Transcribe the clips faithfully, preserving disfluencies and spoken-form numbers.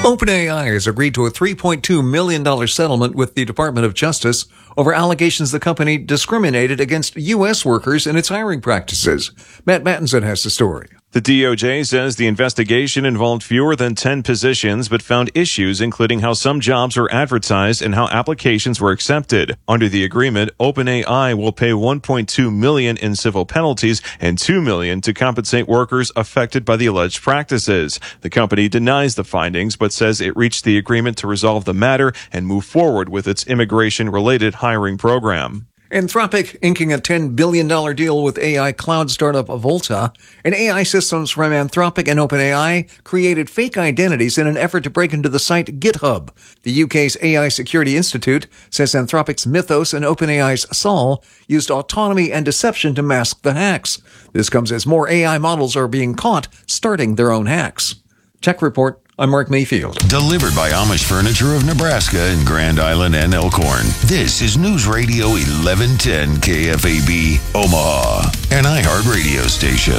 OpenAI has agreed to a three point two million dollars settlement with the Department of Justice over allegations the company discriminated against U S workers in its hiring practices. Matt Mattinson has the story. The D O J says the investigation involved fewer than ten positions, but found issues including how some jobs were advertised and how applications were accepted. Under the agreement, OpenAI will pay one point two million dollars in civil penalties and two million dollars to compensate workers affected by the alleged practices. The company denies the findings, but says it reached the agreement to resolve the matter and move forward with its immigration-related hiring program. Anthropic inking a ten billion dollars deal with A I cloud startup Volta, and A I systems from Anthropic and OpenAI created fake identities in an effort to break into the site GitHub. The U K's A I Security Institute says Anthropic's Mythos and OpenAI's Sol used autonomy and deception to mask the hacks. This comes as more A I models are being caught starting their own hacks. Tech Report. I'm Mark Mayfield. Delivered by Amish Furniture of Nebraska in Grand Island and Elkhorn. This is News Radio eleven ten K F A B, Omaha, an iHeart radio station.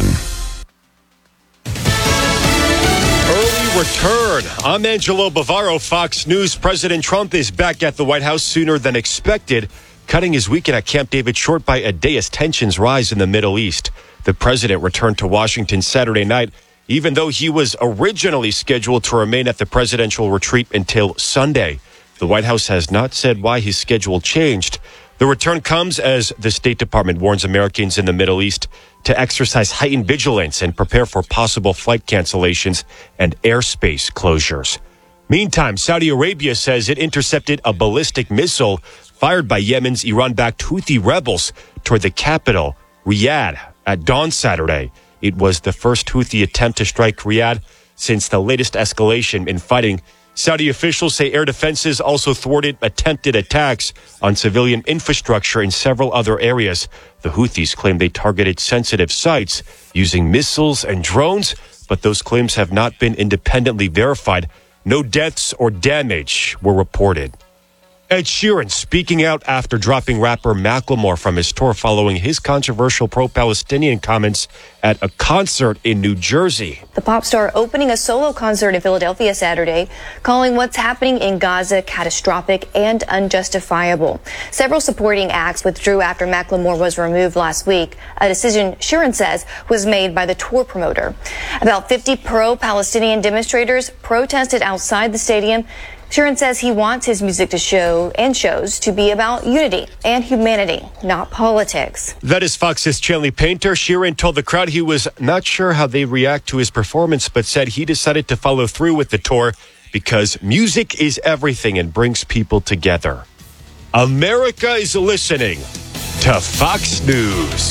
Early return. I'm Angelo Bavaro, Fox News. President Trump is back at the White House sooner than expected, cutting his weekend at Camp David short by a day as tensions rise in the Middle East. The president returned to Washington Saturday night, even though he was originally scheduled to remain at the presidential retreat until Sunday. The White House has not said why his schedule changed. The return comes as the State Department warns Americans in the Middle East to exercise heightened vigilance and prepare for possible flight cancellations and airspace closures. Meantime, Saudi Arabia says it intercepted a ballistic missile fired by Yemen's Iran-backed Houthi rebels toward the capital, Riyadh, at dawn Saturday. It was the first Houthi attempt to strike Riyadh since the latest escalation in fighting. Saudi officials say air defenses also thwarted attempted attacks on civilian infrastructure in several other areas. The Houthis claim they targeted sensitive sites using missiles and drones, but those claims have not been independently verified. No deaths or damage were reported. Ed Sheeran speaking out after dropping rapper Macklemore from his tour following his controversial pro-Palestinian comments at a concert in New Jersey. The pop star opening a solo concert in Philadelphia Saturday, calling what's happening in Gaza catastrophic and unjustifiable. Several supporting acts withdrew after Macklemore was removed last week, a decision Sheeran says was made by the tour promoter. About fifty pro-Palestinian demonstrators protested outside the stadium. Sheeran says he wants his music to show and shows to be about unity and humanity, not politics. That is Fox's Chanley Painter. Sheeran told the crowd he was not sure how they react to his performance, but said he decided to follow through with the tour because music is everything and brings people together. America is listening to Fox News.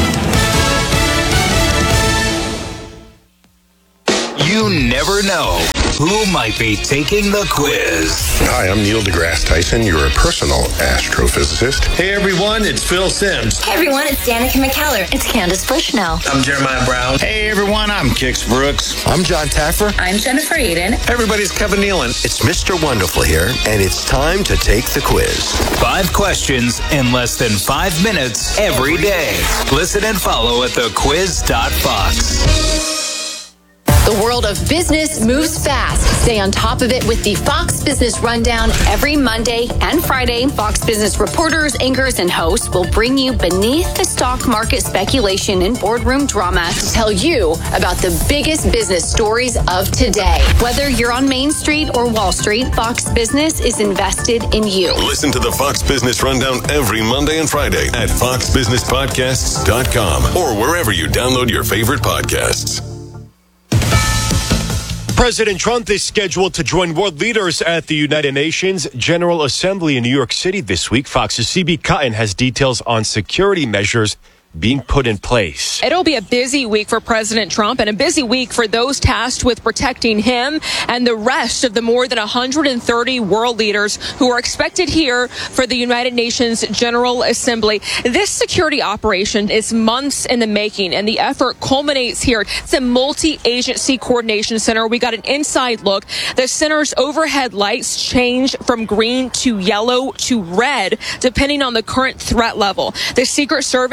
You never know who might be taking the quiz. Hi, I'm Neil deGrasse Tyson, your personal astrophysicist. Hey everyone, it's Phil Sims. Hey everyone, it's Danica McKellar. It's Candace Bushnell. I'm Jeremiah Brown. Hey everyone, I'm Kix Brooks. I'm John Taffer. I'm Jennifer Aiden. Hey everybody's Kevin Nealon. It's Mister Wonderful here, and it's time to take the quiz. Five questions in less than five minutes every day. Listen and follow at the quiz dot fox. The world of business moves fast. Stay on top of it with the Fox Business Rundown every Monday and Friday. Fox Business reporters, anchors, and hosts will bring you beneath the stock market speculation and boardroom drama to tell you about the biggest business stories of today. Whether you're on Main Street or Wall Street, Fox Business is invested in you. Listen to the Fox Business Rundown every Monday and Friday at fox business podcasts dot com or wherever you download your favorite podcasts. President Trump is scheduled to join world leaders at the United Nations General Assembly in New York City this week. Fox's C B Cotton has details on security measures being put in place. It'll be a busy week for President Trump and a busy week for those tasked with protecting him and the rest of the more than one hundred thirty world leaders who are expected here for the United Nations General Assembly. This security operation is months in the making, and the effort culminates here. It's a multi-agency coordination center. We got an inside look. The center's overhead lights change from green to yellow to red, depending on the current threat level. The Secret Service in twenty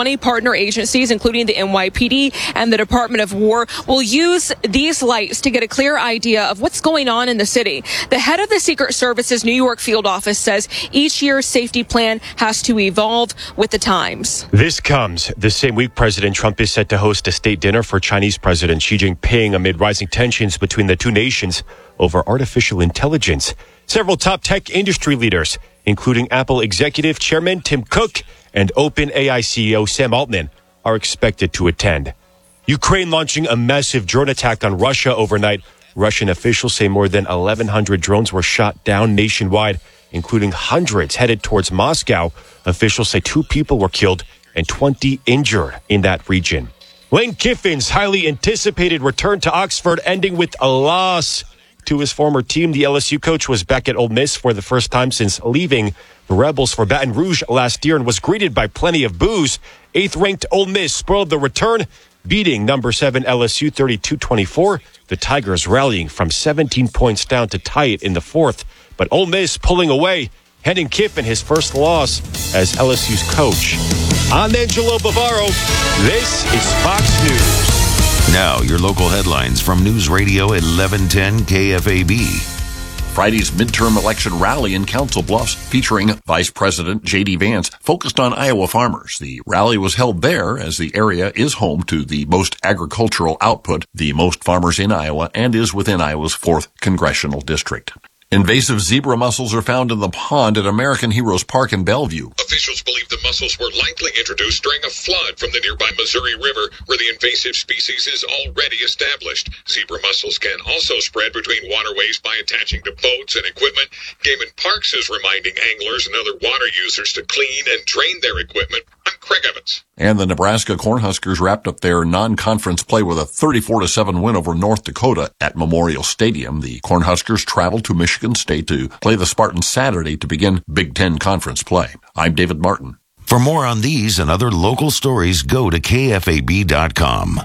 county partner agencies, including the N Y P D and the Department of War, will use these lights to get a clear idea of what's going on in the city. The head of the Secret Service's New York field office says each year's safety plan has to evolve with the times. This comes the same week President Trump is set to host a state dinner for Chinese President Xi Jinping amid rising tensions between the two nations over artificial intelligence. Several top tech industry leaders, including Apple executive chairman Tim Cook and OpenAI C E O Sam Altman, are expected to attend. Ukraine launching a massive drone attack on Russia overnight. Russian officials say more than eleven hundred drones were shot down nationwide, including hundreds headed towards Moscow. Officials say two people were killed and twenty injured in that region. Lane Kiffin's highly anticipated return to Oxford ending with a loss to his former team. The L S U coach was back at Ole Miss for the first time since leaving the Rebels for Baton Rouge last year and was greeted by plenty of boos. Eighth-ranked Ole Miss spoiled the return, beating number seven L S U thirty-two twenty-four. The Tigers rallying from seventeen points down to tie it in the fourth. But Ole Miss pulling away, handing Kiffin his first loss as L S U's coach. I'm Angelo Bavaro. This is Fox News. Now, your local headlines from News Radio eleven ten K F A B. Friday's midterm election rally in Council Bluffs featuring Vice President J D Vance focused on Iowa farmers. The rally was held there as the area is home to the most agricultural output, the most farmers in Iowa, and is within Iowa's fourth congressional district. Invasive zebra mussels are found in the pond at American Heroes Park in Bellevue. Officials believe the mussels were likely introduced during a flood from the nearby Missouri River, where the invasive species is already established. Zebra mussels can also spread between waterways by attaching to boats and equipment. Game and Parks is reminding anglers and other water users to clean and drain their equipment. I'm Craig Evans. And the Nebraska Cornhuskers wrapped up their non-conference play with a thirty-four to seven win over North Dakota at Memorial Stadium. The Cornhuskers traveled to Michigan State to play the Spartans Saturday to begin Big Ten conference play. I'm David Martin. For more on these and other local stories, go to K F A B dot com.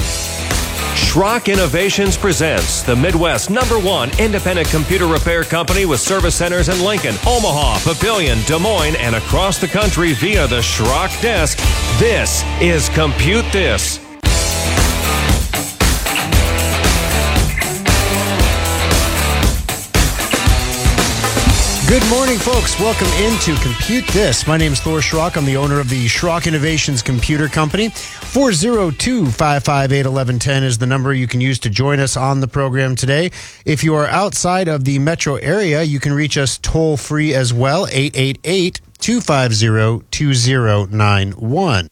Schrock Innovations presents the Midwest number one independent computer repair company with service centers in Lincoln, Omaha, Papillion, Des Moines, and across the country via the Schrock desk. This is Compute This. Good morning, folks. Welcome into Compute This. My name is Thor Schrock. I'm the owner of the Schrock Innovations Computer Company. four oh two, five five eight, one one one zero is the number you can use to join us on the program today. If you are outside of the metro area, you can reach us toll-free as well, eight eight eight, two five zero, two zero nine one.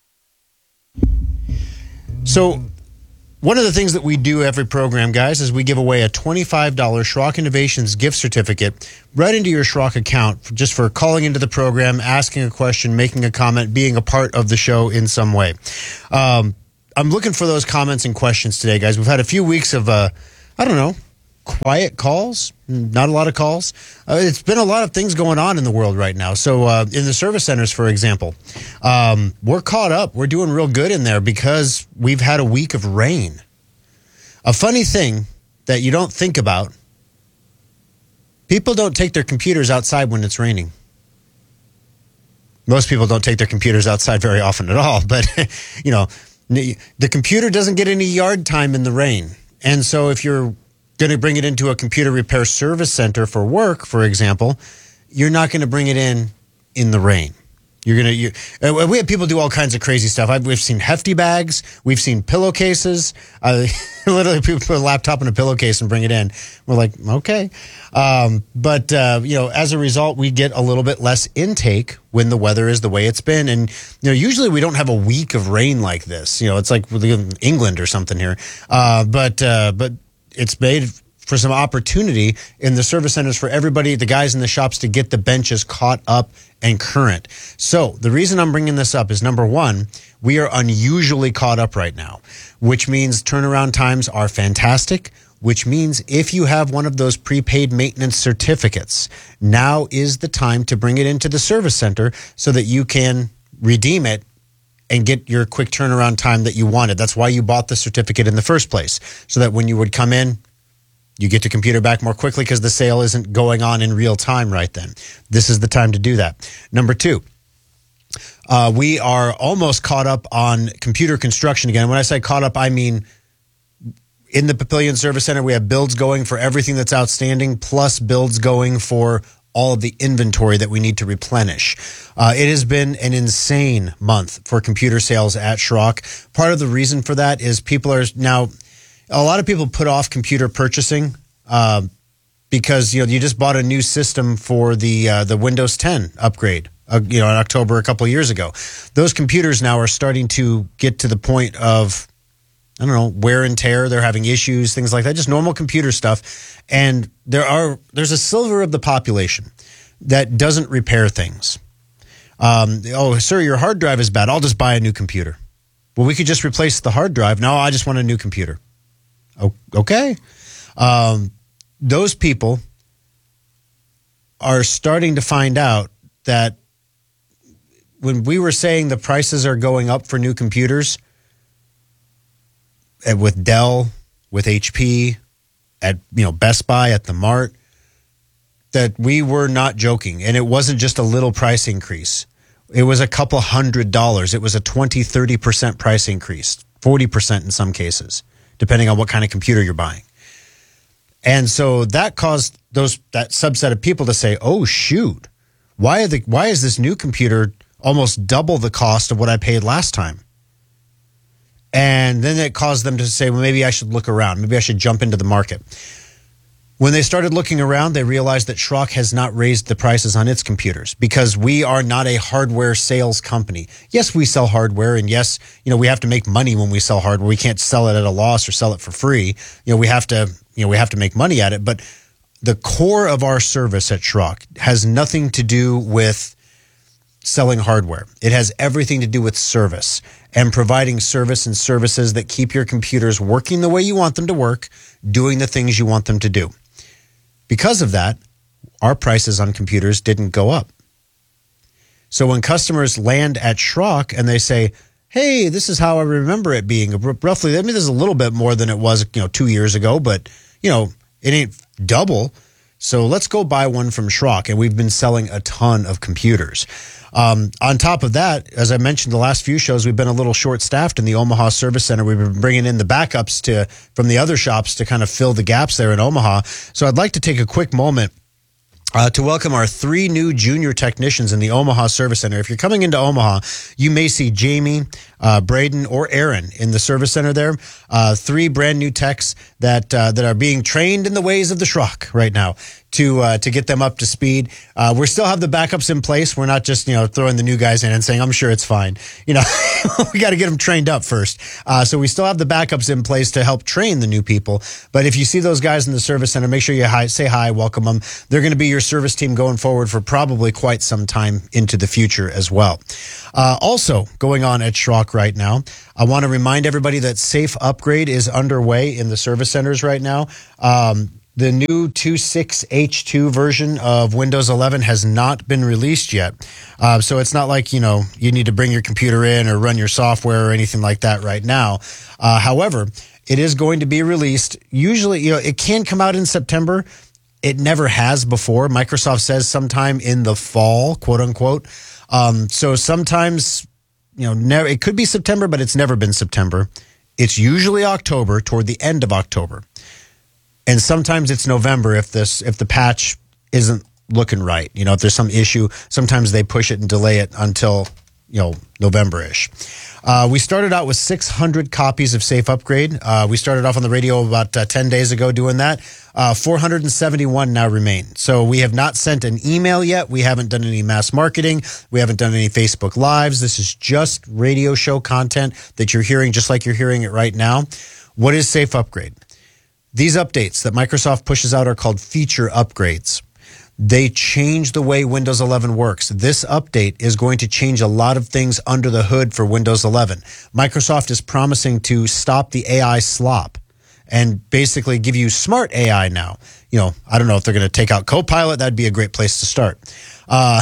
So, one of the things that we do every program, guys, is we give away a twenty-five dollars Schrock Innovations gift certificate right into your Schrock account just for calling into the program, asking a question, making a comment, being a part of the show in some way. Um, I'm looking for those comments and questions today, guys. We've had a few weeks of, uh, I don't know, quiet calls, not a lot of calls. Uh, it's been a lot of things going on in the world right now. So uh, in the service centers, for example, um, we're caught up. We're doing real good in there because we've had a week of rain. A funny thing that you don't think about, people don't take their computers outside when it's raining. Most people don't take their computers outside very often at all, but you know, the computer doesn't get any yard time in the rain. And so if you're going to bring it into a computer repair service center for work, for example, you're not going to bring it in in the rain. You're going to, you, uh, we have people do all kinds of crazy stuff. I've, we've seen hefty bags. We've seen pillowcases. Uh, literally people put a laptop in a pillowcase and bring it in. We're like, okay. Um, but, uh, you know, as a result, we get a little bit less intake when the weather is the way it's been. And, you know, usually we don't have a week of rain like this. You know, it's like England or something here. Uh, but, uh, but it's made for some opportunity in the service centers for everybody, the guys in the shops, to get the benches caught up and current. So the reason I'm bringing this up is, number one, we are unusually caught up right now, which means turnaround times are fantastic, which means if you have one of those prepaid maintenance certificates, now is the time to bring it into the service center so that you can redeem it and get your quick turnaround time that you wanted. That's why you bought the certificate in the first place, so that when you would come in, you get your computer back more quickly because the sale isn't going on in real time right then. This is the time to do that. Number two, Uh, we are almost caught up on computer construction again. When I say caught up, I mean in the Papillion Service Center, we have builds going for everything that's outstanding, plus builds going for all of the inventory that we need to replenish. Uh, it has been an insane month for computer sales at Schrock. Part of the reason for that is people are now, a lot of people put off computer purchasing uh, because, you know, you just bought a new system for the uh, the Windows ten upgrade. Uh, you know, in October a couple of years ago. Those computers now are starting to get to the point of, I don't know, wear and tear. They're having issues, things like that, just normal computer stuff. And there are there's a sliver of the population that doesn't repair things. Um, oh, sir, your hard drive is bad. I'll just buy a new computer. Well, we could just replace the hard drive. No, I just want a new computer. Oh, okay. Um, those people are starting to find out that when we were saying the prices are going up for new computers, with Dell, with H P, at you know Best Buy, at the Mart, that we were not joking. And it wasn't just a little price increase. It was a couple hundred dollars. It was a twenty, thirty percent price increase, forty percent in some cases, depending on what kind of computer you're buying. And so that caused those that subset of people to say, oh, shoot, why are the why is this new computer almost double the cost of what I paid last time? And then it caused them to say, well, maybe I should look around. Maybe I should jump into the market. When they started looking around, they realized that Schrock has not raised the prices on its computers because we are not a hardware sales company. Yes, we sell hardware, and yes, you know, we have to make money when we sell hardware. We can't sell it at a loss or sell it for free. You know, we have to, you know, we have to make money at it. But the core of our service at Schrock has nothing to do with selling hardware. It has everything to do with service and providing service and services that keep your computers working the way you want them to work, doing the things you want them to do. Because of that, our prices on computers didn't go up. So when customers land at Schrock and they say, hey, this is how I remember it being, roughly, I mean, this is a little bit more than it was, you know, two years ago, but, you know, it ain't double. So let's go buy one from Schrock. And we've been selling a ton of computers. Um, on top of that, as I mentioned the last few shows, we've been a little short-staffed in the Omaha Service Center. We've been bringing in the backups to from the other shops to kind of fill the gaps there in Omaha. So I'd like to take a quick moment Uh, to welcome our three new junior technicians in the Omaha Service Center. If you're coming into Omaha, you may see Jamie, uh, Braden, or Aaron in the Service Center there. Uh, three brand new techs that uh, that are being trained in the ways of the Schrock right now to uh, to get them up to speed. Uh, we still have the backups in place. We're not just you know throwing the new guys in and saying, I'm sure it's fine. You know, we got to get them trained up first. Uh, so we still have the backups in place to help train the new people. But if you see those guys in the Service Center, make sure you hi, say hi, welcome them. They're going to be your service team going forward for probably quite some time into the future as well. Uh, also going on at Schrock right now, I want to remind everybody that Safe Upgrade is underway in the service centers right now. Um, the new two point six H two version of Windows eleven has not been released yet. Uh, so it's not like, you know, you need to bring your computer in or run your software or anything like that right now. Uh, however, it is going to be released. Usually, you know, it can come out in September. It never has before. Microsoft says sometime in the fall, quote unquote. Um, so sometimes, you know, never, it could be September, but it's never been September. It's usually October, toward the end of October. And sometimes it's November if this if the patch isn't looking right. You know, if there's some issue, sometimes they push it and delay it until, you know, November-ish. Uh, we started out with six hundred copies of Safe Upgrade. Uh, we started off on the radio about uh, ten days ago doing that. Uh, four hundred seventy-one now remain. So we have not sent an email yet. We haven't done any mass marketing. We haven't done any Facebook Lives. This is just radio show content that you're hearing just like you're hearing it right now. What is Safe Upgrade? These updates that Microsoft pushes out are called feature upgrades. They change the way Windows eleven works. This update is going to change a lot of things under the hood for Windows eleven. Microsoft is promising to stop the A I slop and basically give you smart A I now. You know, I don't know if they're going to take out Copilot. That'd be a great place to start. Uh,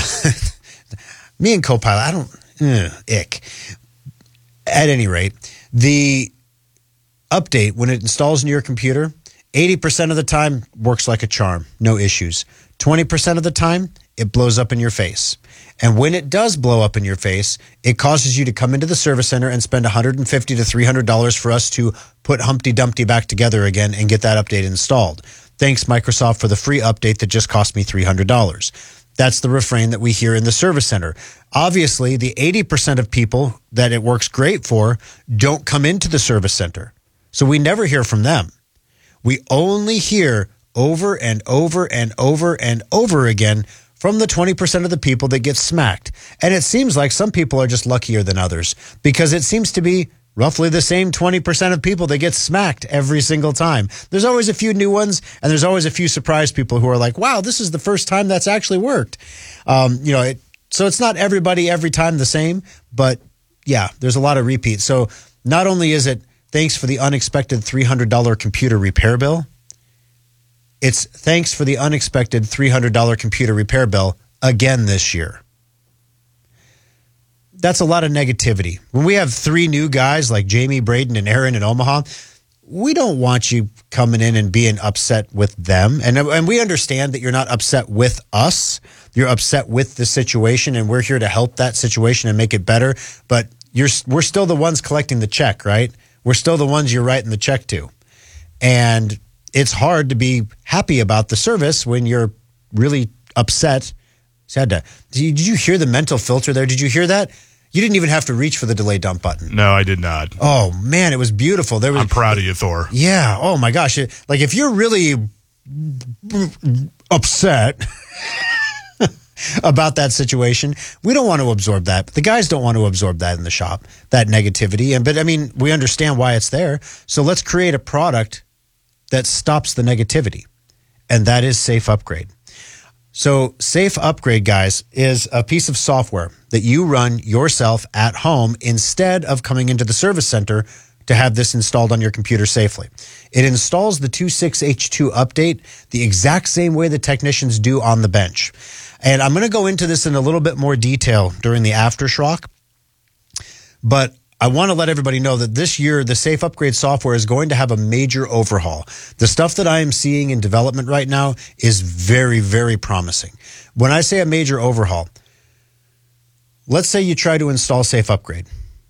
me and Copilot, I don't, ugh, ick. At any rate, the update, when it installs into your computer, eighty percent of the time works like a charm. No issues. twenty percent of the time, it blows up in your face. And when it does blow up in your face, it causes you to come into the service center and spend one hundred fifty to three hundred dollars for us to put Humpty Dumpty back together again and get that update installed. Thanks, Microsoft, for the free update that just cost me three hundred dollars. That's the refrain that we hear in the service center. Obviously, the eighty percent of people that it works great for don't come into the service center. So we never hear from them. We only hear over and over and over and over again from the twenty percent of the people that get smacked. And it seems like some people are just luckier than others because it seems to be roughly the same twenty percent of people that get smacked every single time. There's always a few new ones, and there's always a few surprise people who are like, wow, this is the first time that's actually worked. Um, you know, it, so it's not everybody every time the same, but yeah, there's a lot of repeats. So not only is it thanks for the unexpected three hundred dollars computer repair bill, it's thanks for the unexpected three hundred dollars computer repair bill again this year. That's a lot of negativity. When we have three new guys like Jamie, Braden, and Aaron in Omaha, we don't want you coming in and being upset with them. And, and we understand that you're not upset with us. You're upset with the situation, and we're here to help that situation and make it better. But you're we're still the ones collecting the check, right? We're still the ones you're writing the check to. And it's hard to be happy about the service when you're really upset. Sad to, did you hear the mental filter there? Did you hear that? You didn't even have to reach for the delay dump button. No, I did not. Oh, man, it was beautiful. There was, I'm proud of you, Thor. Yeah. Oh, my gosh. It, like, if you're really upset about that situation, we don't want to absorb that. The guys don't want to absorb that in the shop, that negativity. And But, I mean, we understand why it's there. So let's create a product that stops the negativity, and that is Safe Upgrade. So Safe Upgrade, guys, is a piece of software that you run yourself at home instead of coming into the service center to have this installed on your computer safely. It installs the twenty-six H two update the exact same way the technicians do on the bench. And I'm going to go into this in a little bit more detail during the aftershock, but I want to let everybody know that this year, the Safe Upgrade software is going to have a major overhaul. The stuff that I am seeing in development right now is very, very promising. When I say a major overhaul, let's say you try to install Safe Upgrade,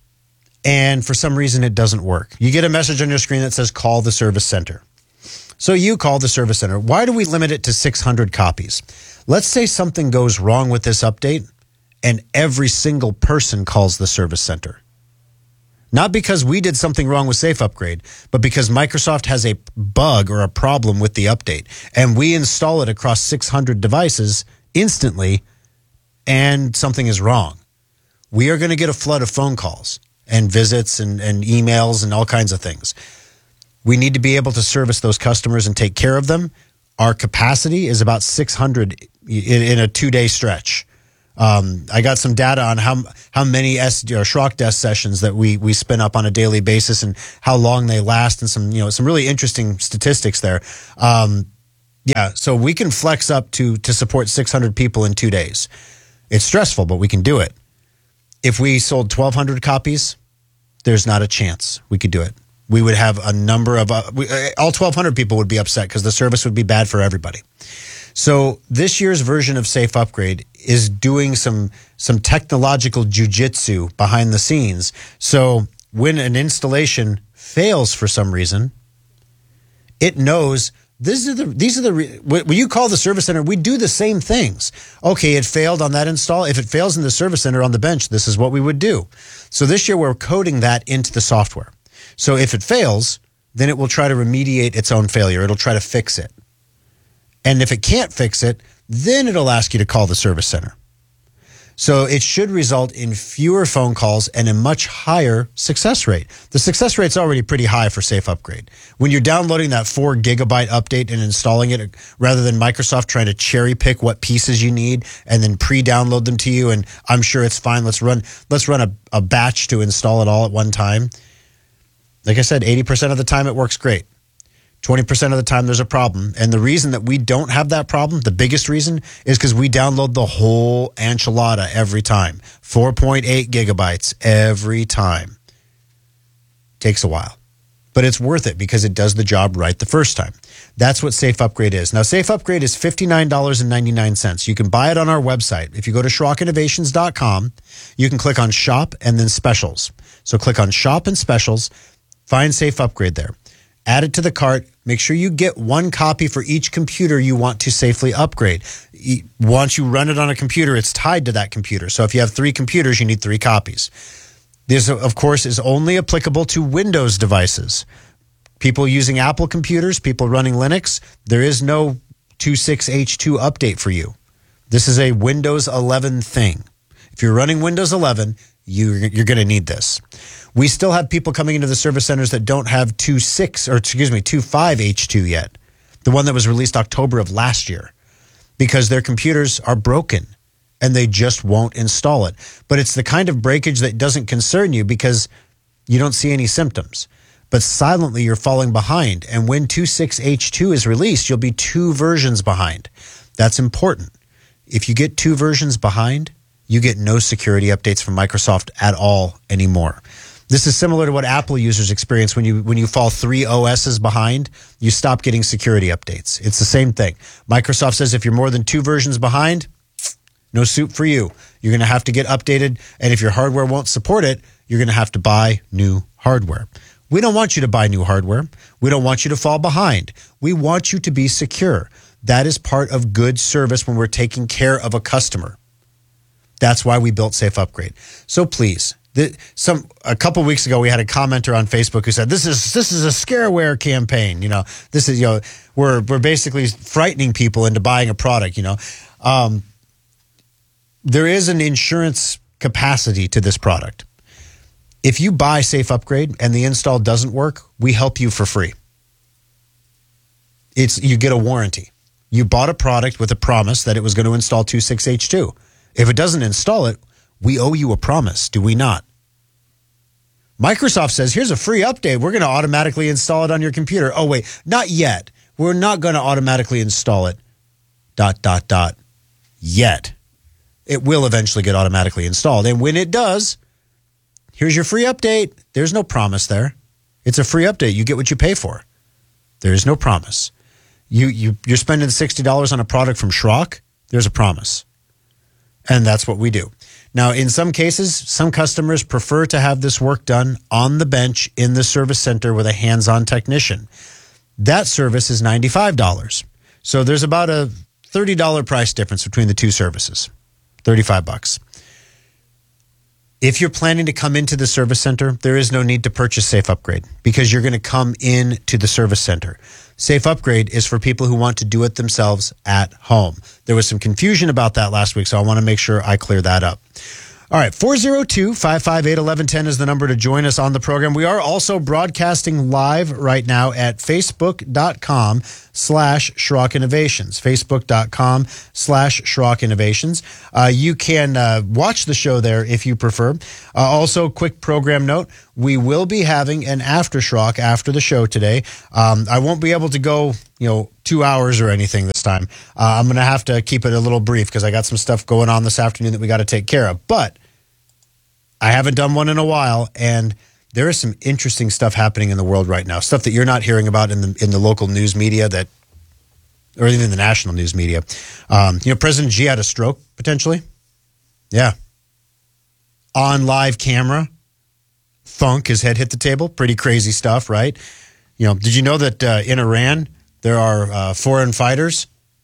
and for some reason it doesn't work. You get a message on your screen that says, call the service center. So you call the service center. Why do we limit it to six hundred copies? Let's say something goes wrong with this update, and every single person calls the service center. Not because we did something wrong with Safe Upgrade, but because Microsoft has a bug or a problem with the update. And we install it across six hundred devices instantly, and something is wrong. We are going to get a flood of phone calls and visits and, and emails and all kinds of things. We need to be able to service those customers and take care of them. Our capacity is about six hundred in, in a two-day stretch. Um, I got some data on how how many S, or Schrock desk sessions that we we spin up on a daily basis and how long they last, and some you know some really interesting statistics there. Um, yeah, so we can flex up to to support six hundred people in two days. It's stressful, but we can do it. If we sold twelve hundred copies, there's not a chance we could do it. We would have a number of uh, we, uh, all twelve hundred people would be upset because the service would be bad for everybody. So this year's version of Safe Upgrade is doing some some technological jujitsu behind the scenes. So when an installation fails for some reason, it knows this is the these are the when you call the service center, we do the same things. Okay, it failed on that install. If it fails in the service center on the bench, this is what we would do. So this year we're coding that into the software. So if it fails, then it will try to remediate its own failure. It'll try to fix it. And if it can't fix it, then it'll ask you to call the service center. So it should result in fewer phone calls and a much higher success rate. The success rate's already pretty high for Safe Upgrade. When you're downloading that four gigabyte update and installing it, rather than Microsoft trying to cherry pick what pieces you need and then pre-download them to you, and I'm sure it's fine. Let's run let's run a, a batch to install it all at one time. Like I said, eighty percent of the time it works great. twenty percent of the time there's a problem. And the reason that we don't have that problem, the biggest reason, is because we download the whole enchilada every time. four point eight gigabytes every time. Takes a while. but it's worth it because it does the job right the first time. That's what Safe Upgrade is. Now, Safe Upgrade is fifty-nine dollars and ninety-nine cents. You can buy it on our website. If you go to schrock innovations dot com, you can click on Shop and then Specials. So click on Shop and Specials, find Safe Upgrade there. Add it to the cart. Make sure you get one copy for each computer you want to safely upgrade. Once you run it on a computer, it's tied to that computer. So if you have three computers, you need three copies. This, of course, is only applicable to Windows devices. People using Apple computers, people running Linux, there is no twenty-six H two update for you. This is a Windows eleven thing. If you're running Windows eleven, you, you're going to need this. We still have people coming into the service centers that don't have twenty-six or excuse me, twenty-five H two yet. The one that was released October of last year, because their computers are broken and they just won't install it. But it's the kind of breakage that doesn't concern you because you don't see any symptoms. But silently you're falling behind. And when twenty-six H two is released, you'll be two versions behind. That's important. If you get two versions behind, you get no security updates from Microsoft at all anymore. This is similar to what Apple users experience when you when you fall three O Ss behind, you stop getting security updates. It's the same thing. Microsoft says if you're more than two versions behind, no soup for you. You're going to have to get updated, and if your hardware won't support it, you're going to have to buy new hardware. We don't want you to buy new hardware. We don't want you to fall behind. We want you to be secure. That is part of good service when we're taking care of a customer. That's why we built Safe Upgrade. So please, the, some a couple weeks ago, we had a commenter on Facebook who said, "This is this is a scareware campaign." You know, this is you know we're we're basically frightening people into buying a product. You know, um, there is an insurance capacity to this product. If you buy Safe Upgrade and the install doesn't work, we help you for free. It's you get a warranty. You bought a product with a promise that it was going to install twenty-six H two. If it doesn't install it, we owe you a promise, do we not? Microsoft says, here's a free update. We're going to automatically install it on your computer. Oh, wait, not yet. We're not going to automatically install it. Dot, dot, dot. Yet. It will eventually get automatically installed. And when it does, here's your free update. There's no promise there. It's a free update. You get what you pay for. There is no promise. You, you, you're spending sixty dollars on a product from Schrock. There's a promise. And that's what we do. Now, in some cases, some customers prefer to have this work done on the bench in the service center with a hands-on technician. That service is ninety-five dollars. So there's about a thirty dollars price difference between the two services. thirty-five bucks. If you're planning to come into the service center, there is no need to purchase Safe Upgrade because you're going to come in to the service center. Safe Upgrade is for people who want to do it themselves at home. There was some confusion about that last week, so I want to make sure I clear that up. All right, four oh two, five five eight, one one one zero is the number to join us on the program. We are also broadcasting live right now at facebook.com slash Schrock Innovations. Facebook.com slash Schrock Innovations. Uh, you can uh, watch the show there if you prefer. Uh, also, quick program note, we will be having an after Schrock after the show today. Um, I won't be able to go, you know, two hours or anything this time. Uh, I'm going to have to keep it a little brief because I got some stuff going on this afternoon that we got to take care of. But I haven't done one in a while, and there is some interesting stuff happening in the world right now. Stuff that you're not hearing about in the in the local news media, that, or even the national news media. Um, you know, President Xi had a stroke potentially. Yeah, on live camera, thunk, his head hit the table. Pretty crazy stuff, right? You know, did you know that uh, in Iran there are uh, foreign fighters,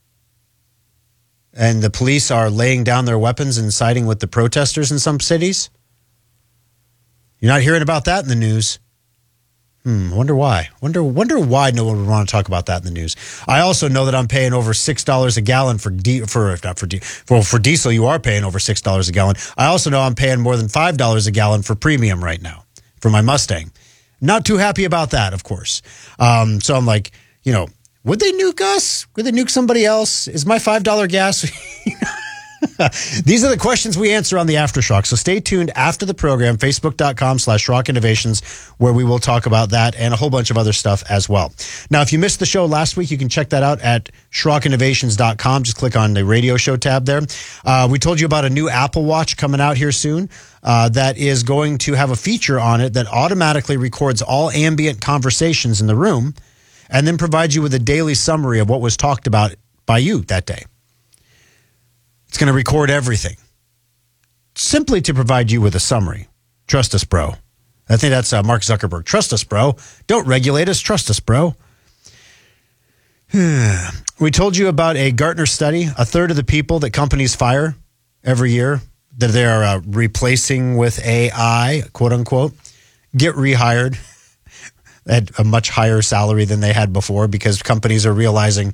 and the police are laying down their weapons and siding with the protesters in some cities? You're not hearing about that in the news. Hmm, wonder why. Wonder wonder why no one would want to talk about that in the news. I also know that I'm paying over six dollars a gallon for di- for not for di- for for diesel. You are paying over six dollars a gallon. I also know I'm paying more than five dollars a gallon for premium right now for my Mustang. Not too happy about that, of course. Um, so I'm like, you know, would they nuke us? Would they nuke somebody else? Is my five dollars gas? These are the questions we answer on the Aftershock. So stay tuned after the program, facebook.com slash Schrock Innovations, where we will talk about that and a whole bunch of other stuff as well. Now, if you missed the show last week, you can check that out at schrock innovations dot com. Just click on the radio show tab there. Uh, we told you about a new Apple Watch coming out here soon uh, that is going to have a feature on it that automatically records all ambient conversations in the room and then provides you with a daily summary of what was talked about by you that day. It's going to record everything simply to provide you with a summary. Trust us, bro. I think that's uh, Mark Zuckerberg. Trust us, bro. Don't regulate us. Trust us, bro. We told you about a Gartner study. A third of the people that companies fire every year that they are uh, replacing with A I, quote unquote, get rehired at a much higher salary than they had before because companies are realizing,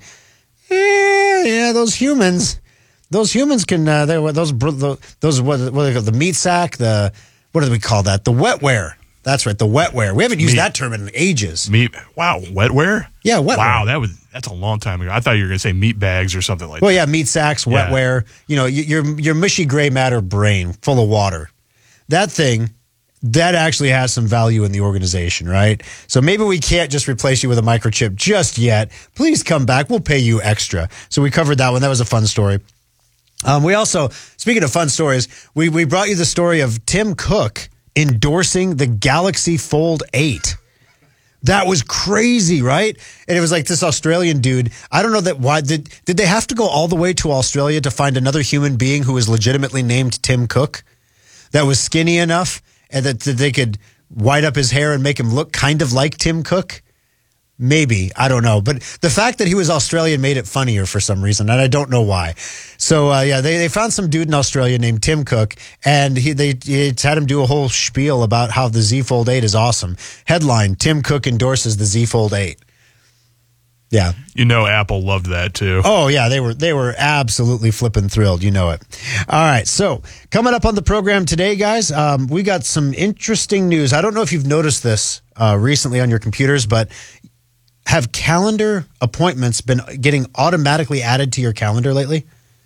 eh, yeah, those humans... Those humans can, uh, they, those, those, what, what they call the meat sack, the, what do we call that? The wetware. That's right, the wetware. We haven't used meat. that term in ages. Meat, wow, wetware? Yeah, wetware. Wow, that was, that's a long time ago. I thought you were going to say meat bags or something like well, that. Well, yeah, meat sacks, wetware, yeah. You know, your, your mushy gray matter brain full of water. That thing, that actually has some value in the organization, right? So maybe we can't just replace you with a microchip just yet. Please come back. We'll pay you extra. So we covered that one. That was a fun story. Um, we also, speaking of fun stories, we, we brought you the story of Tim Cook endorsing the Galaxy Fold eight. That was crazy, right? And it was like this Australian dude. I don't know that why did did they have to go all the way to Australia to find another human being who was legitimately named Tim Cook that was skinny enough and that, that they could white up his hair and make him look kind of like Tim Cook? Maybe. I don't know. But the fact that he was Australian made it funnier for some reason, and I don't know why. So, uh, yeah, they, they found some dude in Australia named Tim Cook, and he they he had him do a whole spiel about how the Z Fold eight is awesome. Headline, Tim Cook endorses the Z Fold eight. Yeah. You know Apple loved that, too. Oh, yeah, they were they were absolutely flipping thrilled. You know it. All right, so coming up on the program today, guys, um, we got some interesting news. I don't know if you've noticed this uh, recently on your computers, but have calendar appointments been getting automatically added to your calendar lately?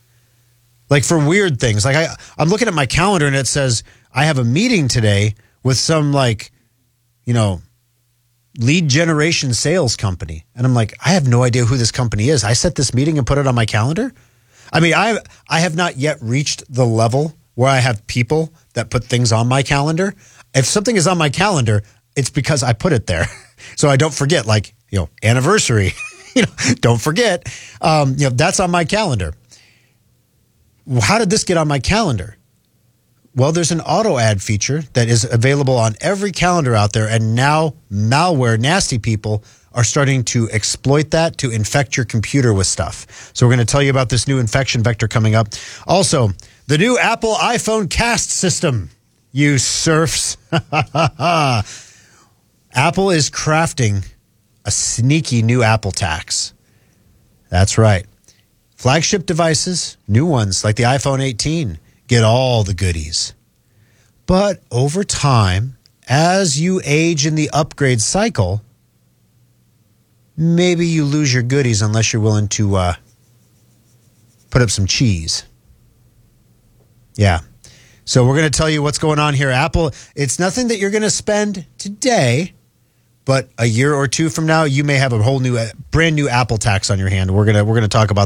Like for weird things. Like I, I'm looking at my calendar and it says I have a meeting today with some like, you know, lead generation sales company. And I'm like, I have no idea who this company is. I set this meeting and put it on my calendar. I mean, I I have not yet reached the level where I have people that put things on my calendar. If something is on my calendar, it's because I put it there. So I don't forget, like, you know, anniversary, you know, don't forget, um, you know, that's on my calendar. How did this get on my calendar? Well, there's an auto ad feature that is available on every calendar out there. And now malware, nasty people are starting to exploit that to infect your computer with stuff. So we're going to tell you about this new infection vector coming up. Also, the new Apple iPhone Cast system, you serfs. Apple is crafting a sneaky new Apple tax. That's right. Flagship devices, new ones like the iPhone eighteen, get all the goodies. But over time, as you age in the upgrade cycle, maybe you lose your goodies unless you're willing to uh, put up some cheese. Yeah. So we're going to tell you what's going on here. Apple, it's nothing that you're going to spend today. But a year or two from now, you may have a whole new, brand new Apple tax on your hand. We're gonna we're gonna talk about